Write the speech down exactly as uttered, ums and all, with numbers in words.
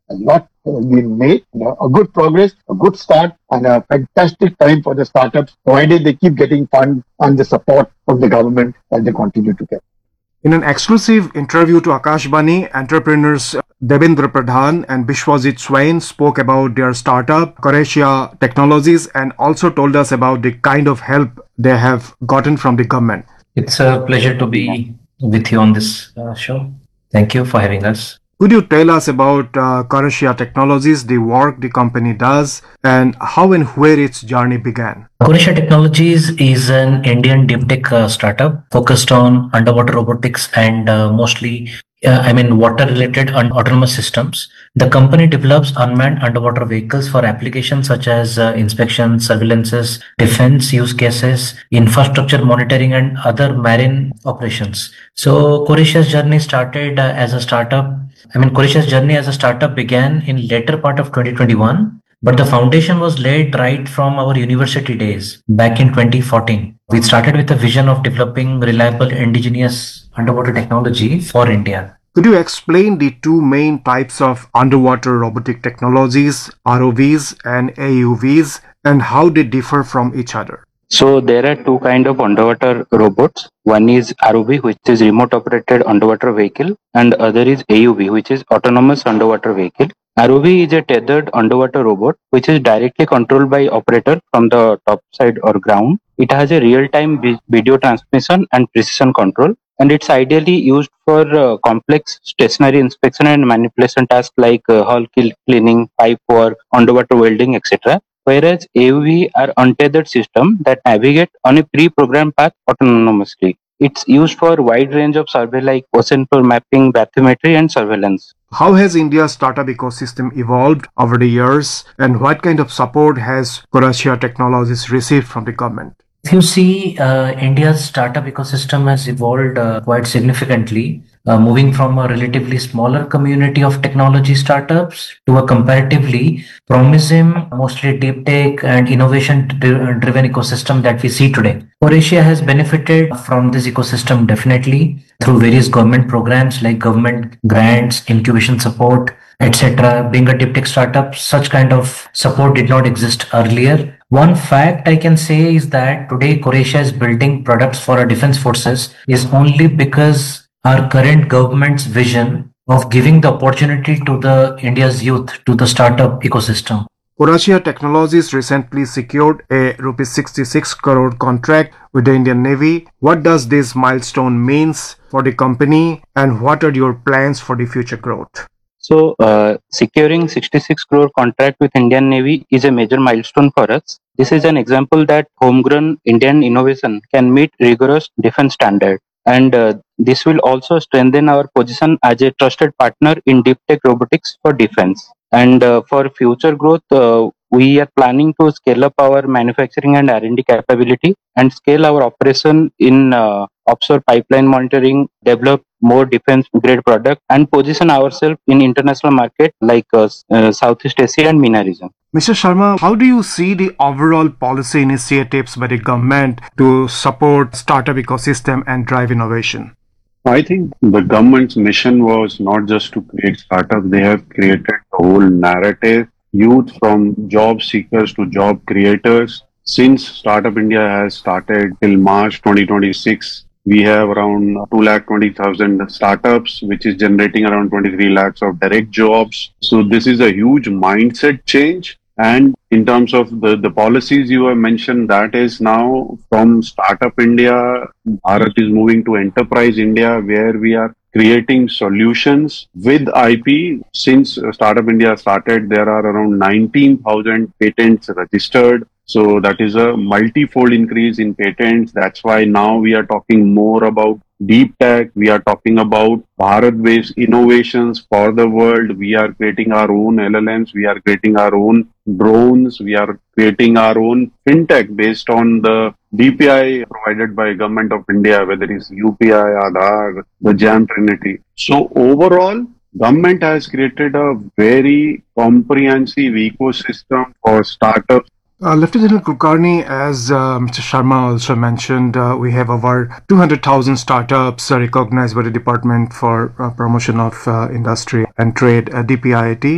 A lot has been made, you know, a good progress, a good start, and a fantastic time for the startups, provided they keep getting funds and the support from the government that they continue to get. In an exclusive interview to Akashvani, entrepreneurs Devendra Pradhan and Bishwajit Swain spoke about their startup, Corecia Technologies, and also told us about the kind of help they have gotten from the government. It's a pleasure to be with you on this uh, show. Thank you for having us. Could you tell us about uh, Corecia Technologies, the work the company does, and how and where its journey began? Corecia Technologies is an Indian deep tech uh, startup focused on underwater robotics and uh, mostly, uh, I mean, water-related and autonomous systems. The company develops unmanned underwater vehicles for applications such as uh, inspection, surveillances, defense use cases, infrastructure monitoring, and other marine operations. So, Corecia's journey started uh, as a startup. I mean, Corecia's journey as a startup began in later part of twenty twenty-one. But the foundation was laid right from our university days back in twenty fourteen. We started with a vision of developing reliable indigenous underwater technology for India. Could you explain the two main types of underwater robotic technologies, R O Vs and A U Vs, and how they differ from each other? So there are two kind of underwater robots. One is R O V, which is remote operated underwater vehicle, and other is A U V, which is autonomous underwater vehicle. R O V is a tethered underwater robot which is directly controlled by operator from the top side or ground. It has a real-time vi- video transmission and precision control, and it's ideally used for uh, complex stationary inspection and manipulation tasks like uh, hull kill- cleaning, pipe work, underwater welding, et cetera. Whereas A U V are untethered system that navigate on a pre-programmed path autonomously. It's used for a wide range of survey like ocean floor mapping, bathymetry, and surveillance. How has India's startup ecosystem evolved over the years, and what kind of support has Corecia Technologies received from the government? If you see, uh, India's startup ecosystem has evolved uh, quite significantly, uh, moving from a relatively smaller community of technology startups to a comparatively promising, mostly deep tech and innovation driven ecosystem that we see today. Corecia has benefited from this ecosystem definitely through various government programs like government grants, incubation support, et cetera. Being a deep tech startup, such kind of support did not exist earlier. One fact I can say is that today Corecia is building products for our defense forces is only because our current government's vision of giving the opportunity to the India's youth to the startup ecosystem. Corecia Technologies recently secured a rupees sixty-six crore contract with the Indian Navy. What does this milestone means for the company, and what are your plans for the future growth? So, uh, securing sixty-six crore contract with Indian Navy is a major milestone for us. This is an example that homegrown Indian innovation can meet rigorous defense standards. And uh, this will also strengthen our position as a trusted partner in deep tech robotics for defense. And uh, for future growth, uh, we are planning to scale up our manufacturing and R and D capability and scale our operation in uh, offshore pipeline monitoring, develop more defense grade product, and position ourselves in international market like uh, uh, Southeast Asia and MENA region. Mister Sharma, how do you see the overall policy initiatives by the government to support startup ecosystem and drive innovation? I think the government's mission was not just to create startups, they have created the whole narrative, youth from job seekers to job creators. Since Startup India has started till March twenty twenty-six, we have around two lakh twenty thousand startups, which is generating around twenty-three lakhs of direct jobs. So this is a huge mindset change. And in terms of the, the policies you have mentioned, that is now from Startup India, Bharat is moving to Enterprise India, where we are creating solutions with I P. Since Startup India started, there are around nineteen thousand patents registered. So that is a multi-fold increase in patents. That's why now we are talking more about deep tech. We are talking about Bharat-based innovations for the world. We are creating our own L L Ms. We are creating our own drones. We are creating our own fintech based on the D P I provided by Government of India, whether it's U P I, Aadhaar, the JAM Trinity. So overall, government has created a very comprehensive ecosystem for startups. Uh, Lieutenant General Kulkarni, as uh, Mister Sharma also mentioned, uh, we have over two hundred thousand startups uh, recognized by the Department for uh, Promotion of uh, Industry and Trade, uh, D P I I T.